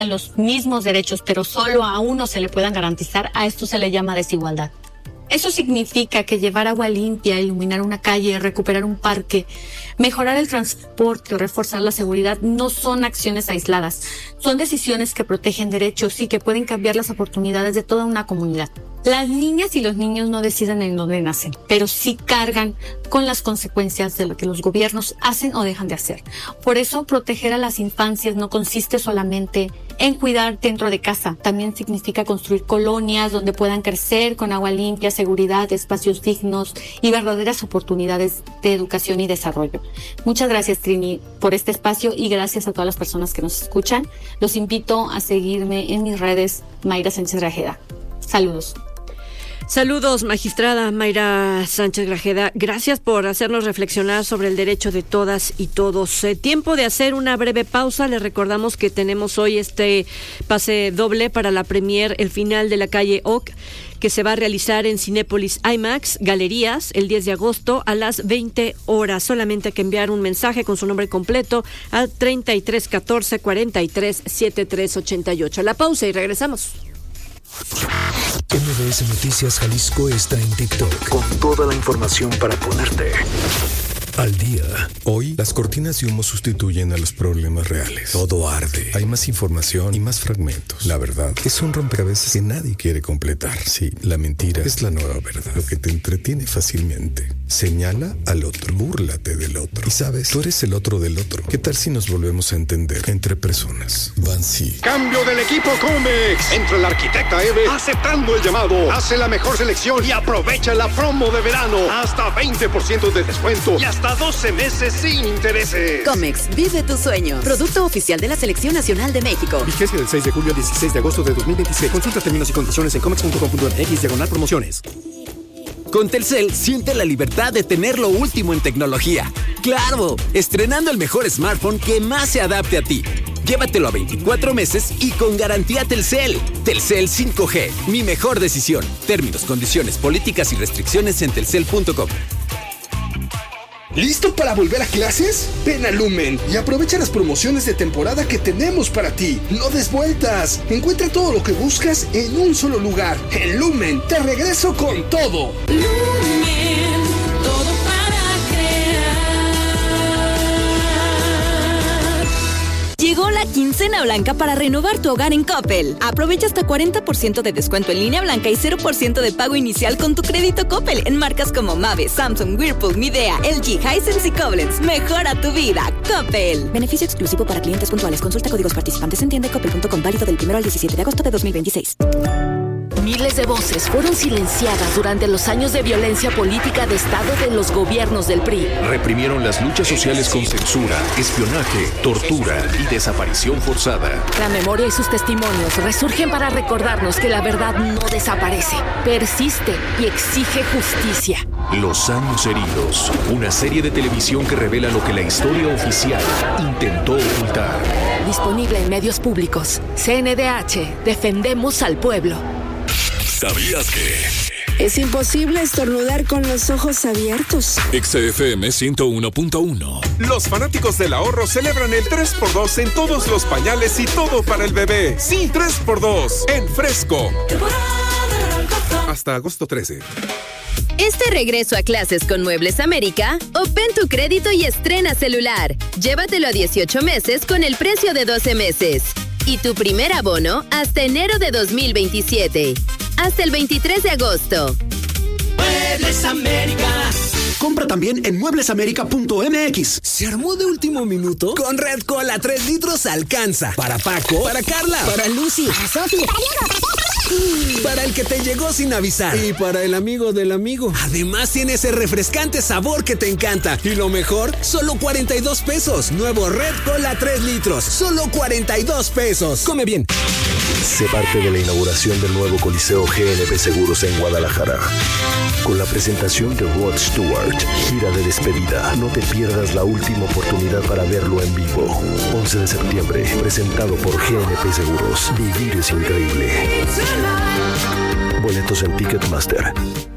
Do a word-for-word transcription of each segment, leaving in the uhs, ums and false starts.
los mismos derechos, pero solo a uno se le puedan garantizar, a esto se le llama desigualdad. Eso significa que llevar agua limpia, iluminar una calle, recuperar un parque, mejorar el transporte o reforzar la seguridad no son acciones aisladas. Son decisiones que protegen derechos y que pueden cambiar las oportunidades de toda una comunidad. Las niñas y los niños no deciden en dónde nacen, pero sí cargan con las consecuencias de lo que los gobiernos hacen o dejan de hacer. Por eso, proteger a las infancias no consiste solamente en cuidar dentro de casa. También significa construir colonias donde puedan crecer con agua limpia, seguridad, espacios dignos y verdaderas oportunidades de educación y desarrollo. Muchas gracias, Trini, por este espacio y gracias a todas las personas que nos escuchan. Los invito a seguirme en mis redes, Mayra Sánchez Grajeda. Saludos. Saludos, magistrada Mayra Sánchez Grajeda. Gracias por hacernos reflexionar sobre el derecho de todas y todos. Eh, tiempo de hacer una breve pausa. Les recordamos que tenemos hoy este pase doble para la premier El final de la calle Oc, que se va a realizar en Cinépolis IMAX, Galerías, el diez de agosto a las veinte horas. Solamente hay que enviar un mensaje con su nombre completo al treinta y tres catorce cuarenta y tres setenta y tres ochenta y ocho. La pausa y regresamos. M B S Noticias Jalisco está en TikTok con toda la información para ponerte al día. Hoy, las cortinas de humo sustituyen a los problemas reales. Todo arde. Hay más información y más fragmentos. La verdad es un rompecabezas que nadie quiere completar. Sí, la mentira es la nueva verdad. Lo que te entretiene fácilmente. Señala al otro. Búrlate del otro. Y sabes, tú eres el otro del otro. ¿Qué tal si nos volvemos a entender entre personas? Bansi. Cambio del equipo Comex. Entra el arquitecta Eve aceptando el llamado. Hace la mejor selección y aprovecha la promo de verano. Hasta veinte por ciento de descuento y hasta doce meses sin intereses. Comex, vive tu sueño. Producto oficial de la Selección Nacional de México. Vigencia del seis de julio al dieciséis de agosto de dos mil veintiséis. Consulta términos y condiciones en comex punto com punto m x diagonal promociones. Con Telcel, siente la libertad de tener lo último en tecnología. ¡Claro! Estrenando el mejor smartphone que más se adapte a ti. Llévatelo a veinticuatro meses y con garantía Telcel. Telcel cinco G, mi mejor decisión. Términos, condiciones, políticas y restricciones en telcel punto com. ¿Listo para volver a clases? Ven a Lumen y aprovecha las promociones de temporada que tenemos para ti. No des vueltas. Encuentra todo lo que buscas en un solo lugar. En Lumen, te regreso con todo. Lumen, todo para crear. Llegó la quincena blanca para renovar tu hogar en Coppel. Aprovecha hasta cuarenta por ciento de descuento en línea blanca y cero por ciento de pago inicial con tu crédito Coppel en marcas como Mave, Samsung, Whirlpool, Midea, L G, Hisense y Koblenz. Mejora tu vida, Coppel. Beneficio exclusivo para clientes puntuales. Consulta códigos participantes en tienda y coppel punto com. Válido del primero al diecisiete de agosto de dos mil veintiséis. Miles de voces fueron silenciadas durante los años de violencia política de Estado de los gobiernos del P R I. Reprimieron las luchas sociales con censura, espionaje, tortura y desaparición forzada. La memoria y sus testimonios resurgen para recordarnos que la verdad no desaparece, persiste y exige justicia. Los años heridos, una serie de televisión que revela lo que la historia oficial intentó ocultar. Disponible en medios públicos. C N D H, defendemos al pueblo. ¿Sabías que es imposible estornudar con los ojos abiertos? X F M ciento uno punto uno. Los fanáticos del ahorro celebran el tres por dos en todos los pañales y todo para el bebé. Sí, tres por dos en Fresco. Hasta agosto trece. Este regreso a clases con Muebles América, obtén tu crédito y estrena celular. Llévatelo a dieciocho meses con el precio de doce meses. Y tu primer abono hasta enero de dos mil veintisiete. Hasta el veintitrés de agosto. Muebles América. Compra también en muebles américa punto m x. ¿Se armó de último minuto? Con Red Cola tres litros alcanza. Para Paco, para Carla, para Lucy, para Sofi, para el que te llegó sin avisar. Y para el amigo del amigo. Además tiene ese refrescante sabor que te encanta. Y lo mejor, solo cuarenta y dos pesos. Nuevo Red Cola tres litros. Solo cuarenta y dos pesos. Come bien. Sé parte de la inauguración del nuevo Coliseo G N P Seguros en Guadalajara. Con la presentación de Rod Stewart, gira de despedida. No te pierdas la última oportunidad para verlo en vivo. once de septiembre, presentado por G N P Seguros. Vivir es increíble. Boletos en Ticketmaster.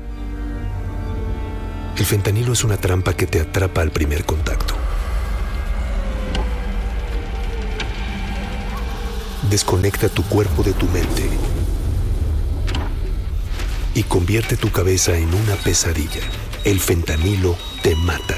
El fentanilo es una trampa que te atrapa al primer contacto. desconecta tu cuerpo de tu mente y convierte tu cabeza en una pesadilla. El fentanilo te mata.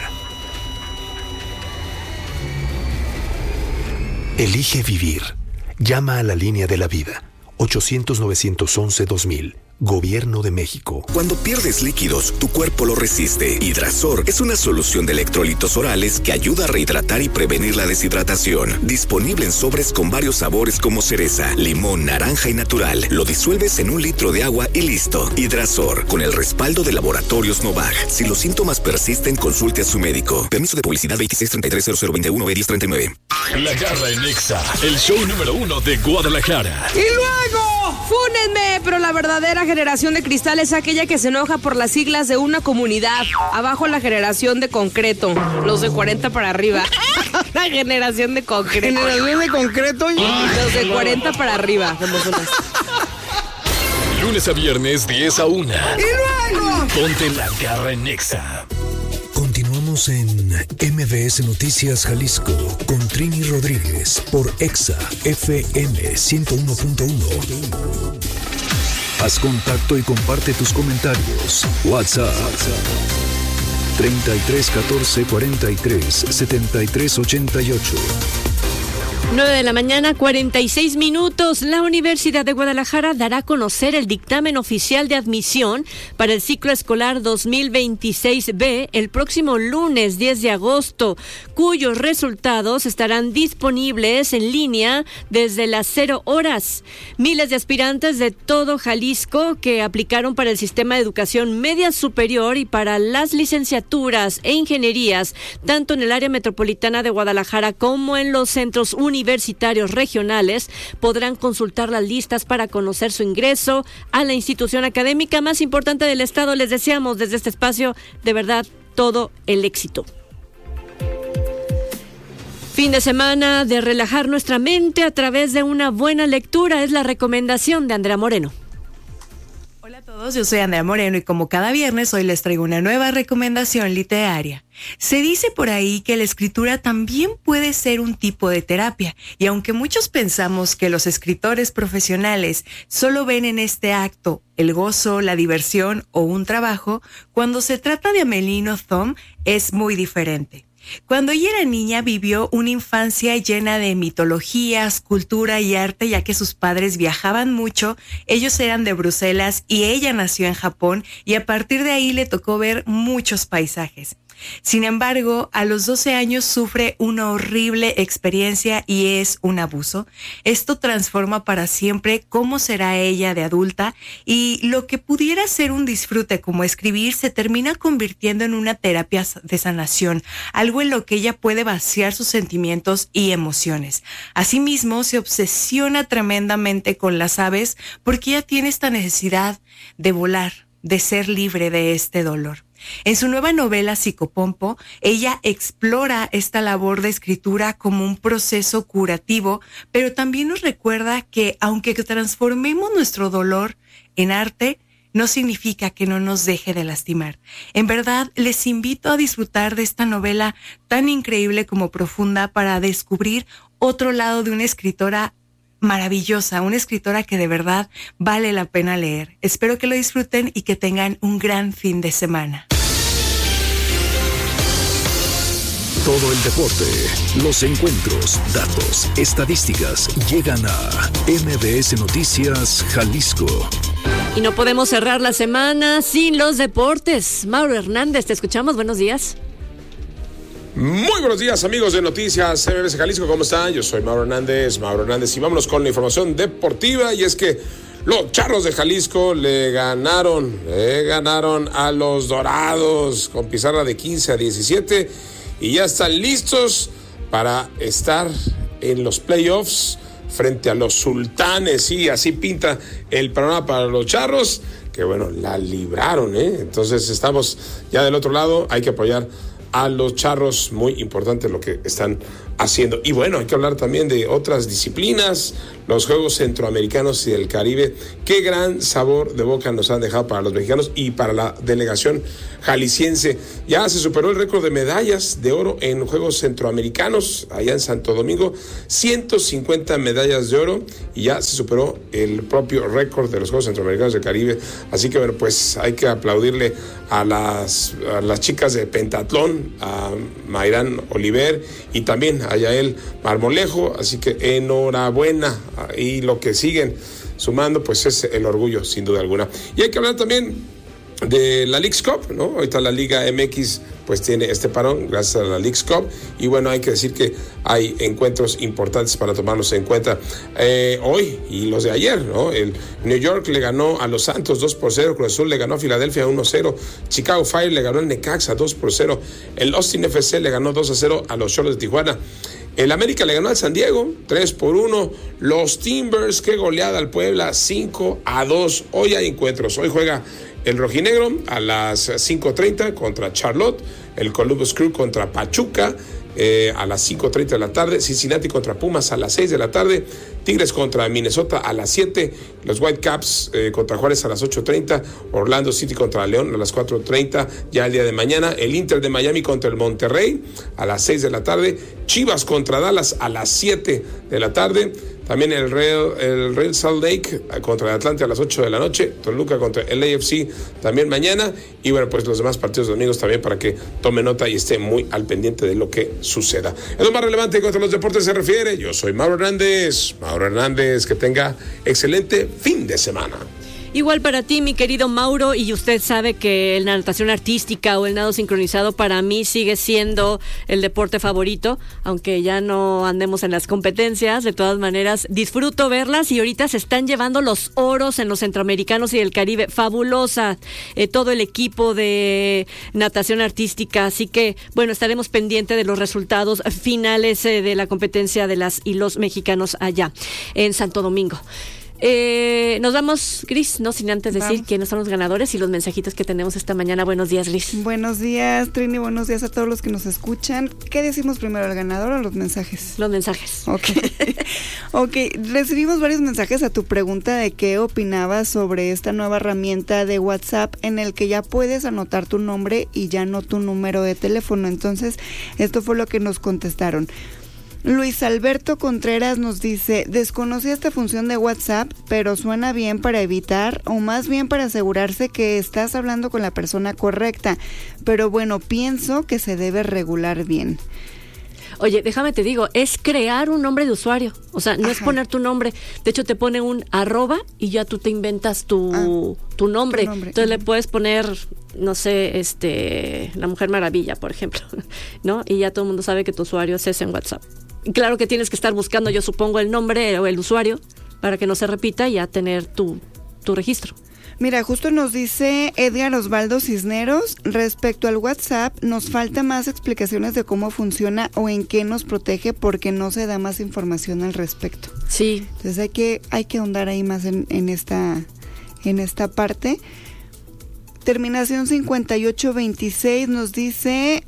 Elige vivir. Llama a la línea de la vida. ochocientos, novecientos once, dos mil. Gobierno de México. Cuando pierdes líquidos, tu cuerpo lo resiste. Hidrasor es una solución de electrolitos orales que ayuda a rehidratar y prevenir la deshidratación. Disponible en sobres con varios sabores como cereza, limón, naranja y natural. Lo disuelves en un litro de agua y listo. Hidrasor, con el respaldo de Laboratorios Novag. Si los síntomas persisten, consulte a su médico. Permiso de publicidad veintiséis treinta y tres cero cero veintiuno B diez treinta y nueve. La Garra en Exa, el show número uno de Guadalajara. Y luego, fúnenme, pero la verdadera generación de cristal es aquella que se enoja por las siglas de una comunidad. Abajo la generación de concreto, los de cuarenta para arriba. La generación de concreto. Generación de concreto y los de cuarenta para arriba. Lunes a viernes, diez a una. Y luego, ponte La Garra en Exa. Continuamos en M V S Noticias Jalisco con Trini Rodríguez por Exa F M ciento uno punto uno. Haz contacto y comparte tus comentarios. WhatsApp treinta y tres catorce cuarenta y tres setenta y tres ochenta y ocho. nueve de la mañana, cuarenta y seis minutos. La Universidad de Guadalajara dará a conocer el dictamen oficial de admisión para el ciclo escolar dos mil veintiséis B el próximo lunes diez de agosto, cuyos resultados estarán disponibles en línea desde las cero horas. Miles de aspirantes de todo Jalisco que aplicaron para el sistema de educación media superior y para las licenciaturas e ingenierías, tanto en el área metropolitana de Guadalajara como en los centros universitarios universitarios regionales, podrán consultar las listas para conocer su ingreso a la institución académica más importante del estado. Les deseamos desde este espacio, de verdad, todo el éxito. Fin de semana de relajar nuestra mente a través de una buena lectura es la recomendación de Andrea Moreno. Hola a todos, yo soy Andrea Moreno y como cada viernes hoy les traigo una nueva recomendación literaria. Se dice por ahí que la escritura también puede ser un tipo de terapia y aunque muchos pensamos que los escritores profesionales solo ven en este acto el gozo, la diversión o un trabajo, cuando se trata de Amélie Nothomb es muy diferente. Cuando ella era niña vivió una infancia llena de mitologías, cultura y arte, ya que sus padres viajaban mucho, ellos eran de Bruselas y ella nació en Japón y a partir de ahí le tocó ver muchos paisajes. Sin embargo, a los doce años sufre una horrible experiencia y es un abuso. Esto transforma para siempre cómo será ella de adulta y lo que pudiera ser un disfrute como escribir se termina convirtiendo en una terapia de sanación, algo en lo que ella puede vaciar sus sentimientos y emociones. Asimismo, se obsesiona tremendamente con las aves porque ella tiene esta necesidad de volar, de ser libre de este dolor. En su nueva novela Psicopompo, ella explora esta labor de escritura como un proceso curativo, pero también nos recuerda que aunque transformemos nuestro dolor en arte, no significa que no nos deje de lastimar. En verdad, les invito a disfrutar de esta novela tan increíble como profunda para descubrir otro lado de una escritora maravillosa, una escritora que de verdad vale la pena leer. Espero que lo disfruten y que tengan un gran fin de semana. Todo el deporte, los encuentros, datos, estadísticas llegan a M V S Noticias Jalisco. Y no podemos cerrar la semana sin los deportes. Mauro Hernández, te escuchamos. Buenos días. Muy buenos días, amigos de Noticias M V S Jalisco, ¿cómo están? Yo soy Mauro Hernández, Mauro Hernández y vámonos con la información deportiva y es que los Charros de Jalisco le ganaron, le ganaron a los Dorados con pizarra de quince a diecisiete y ya están listos para estar en los playoffs frente a los Sultanes. Y así pinta el panorama para los Charros, que bueno, la libraron, ¿eh? Entonces estamos ya del otro lado, hay que apoyar a los Charros, muy importante lo que están haciendo. Y bueno, hay que hablar también de otras disciplinas, los Juegos Centroamericanos y del Caribe. Qué gran sabor de boca nos han dejado para los mexicanos y para la delegación jalisciense. Ya se superó el récord de medallas de oro en Juegos Centroamericanos allá en Santo Domingo, ciento cincuenta medallas de oro, y ya se superó el propio récord de los Juegos Centroamericanos del Caribe. Así que bueno, pues hay que aplaudirle a las, a las chicas de pentatlón, a Mayrán Oliver y también a Yael Marmolejo. Así que enhorabuena, y lo que siguen sumando pues es el orgullo, sin duda alguna. Y hay que hablar también de la Leagues Cup, ¿no? Ahorita la Liga M X pues tiene este parón gracias a la Leagues Cup, y bueno, hay que decir que hay encuentros importantes para tomarlos en cuenta eh, hoy y los de ayer, ¿no? El New York le ganó a los Santos dos por cero, Cruz Azul le ganó a Filadelfia uno cero, Chicago Fire le ganó al Necaxa dos por cero, el Austin F C le ganó dos a cero a los Xolos de Tijuana, el América le ganó al San Diego tres por uno, los Timbers, qué goleada al Puebla, cinco a dos. Hoy hay encuentros, hoy juega el rojinegro a las cinco treinta contra Charlotte, el Columbus Crew contra Pachuca eh, a las cinco treinta de la tarde, Cincinnati contra Pumas a las seis de la tarde, Tigres contra Minnesota a las siete, los Whitecaps eh, contra Juárez a las ocho treinta, Orlando City contra León a las cuatro treinta, ya el día de mañana, el Inter de Miami contra el Monterrey a las seis de la tarde, Chivas contra Dallas a las siete de la tarde, también el Real, el Real Salt Lake contra el Atlante a las ocho de la noche, Toluca contra el A F C también mañana, y bueno, pues los demás partidos domingos también para que tome nota y esté muy al pendiente de lo que suceda. Es lo más relevante contra los deportes se refiere. Yo soy Mauro Hernández. Mauro Hernández, que tenga excelente fin de semana. Igual para ti, mi querido Mauro, y usted sabe que la natación artística o el nado sincronizado para mí sigue siendo el deporte favorito, aunque ya no andemos en las competencias. De todas maneras, disfruto verlas, y ahorita se están llevando los oros en los centroamericanos y el Caribe. Fabulosa eh, todo el equipo de natación artística, así que bueno, estaremos pendientes de los resultados finales eh, de la competencia de las y los mexicanos allá en Santo Domingo. Eh, nos vamos, Gris, no sin antes decir vamos. quiénes son los ganadores y los mensajitos que tenemos esta mañana. Buenos días, Gris. Buenos días, Trini, buenos días a todos los que nos escuchan. ¿Qué decimos primero, el ganador o los mensajes? Los mensajes. Ok. Ok, recibimos varios mensajes a tu pregunta de qué opinabas sobre esta nueva herramienta de WhatsApp en el que ya puedes anotar tu nombre y ya no tu número de teléfono. Entonces, esto fue lo que nos contestaron. Luis Alberto Contreras nos dice: desconocí esta función de WhatsApp, pero suena bien para evitar, o más bien para asegurarse que estás hablando con la persona correcta, pero bueno, pienso que se debe regular bien. Oye, déjame te digo, es crear un nombre de usuario, o sea, no Ajá. es poner tu nombre, de hecho te pone un arroba y ya tú te inventas tu, ah, tu, nombre. tu nombre, entonces uh-huh. le puedes poner, no sé, este, la Mujer Maravilla, por ejemplo, ¿no? Y ya todo el mundo sabe que tu usuario es ese en WhatsApp. Y claro que tienes que estar buscando, yo supongo, el nombre o el usuario para que no se repita y ya tener tu, tu registro. Mira, justo nos dice Edgar Osvaldo Cisneros, respecto al WhatsApp, nos falta más explicaciones de cómo funciona o en qué nos protege, porque no se da más información al respecto. Sí. Entonces hay que, hay que ahondar ahí más en, en esta, en esta parte. Terminación cincuenta y ocho veintiséis nos dice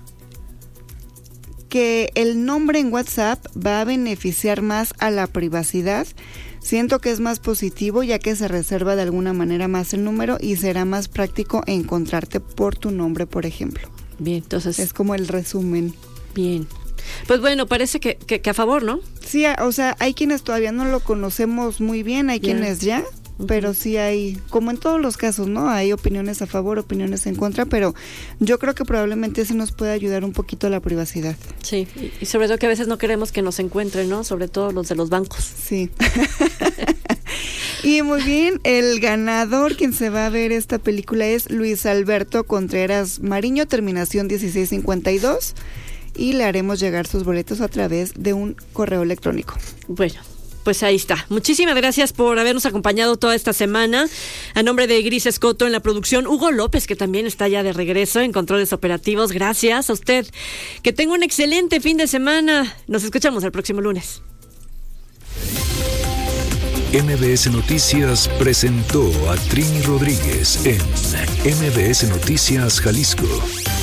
que el nombre en WhatsApp va a beneficiar más a la privacidad. Siento que es más positivo, ya que se reserva de alguna manera más el número y será más práctico encontrarte por tu nombre, por ejemplo. Bien, entonces... es como el resumen. Bien. Pues bueno, parece que, que, que a favor, ¿no? Sí, o sea, hay quienes todavía no lo conocemos muy bien, hay yeah. quienes ya... pero sí hay, como en todos los casos, ¿no? Hay opiniones a favor, opiniones en contra, pero yo creo que probablemente eso nos puede ayudar un poquito a la privacidad. Sí, y sobre todo que a veces no queremos que nos encuentren, ¿no? Sobre todo los de los bancos. Sí. Y muy bien, el ganador, quien se va a ver esta película, es Luis Alberto Contreras Mariño, terminación dieciséis cincuenta y dos, y le haremos llegar sus boletos a través de un correo electrónico. Bueno, pues ahí está. Muchísimas gracias por habernos acompañado toda esta semana. A nombre de Gris Escoto en la producción, Hugo López, que también está ya de regreso en controles operativos. Gracias a usted. Que tenga un excelente fin de semana. Nos escuchamos el próximo lunes. M B S Noticias presentó a Trini Rodríguez en M B S Noticias Jalisco.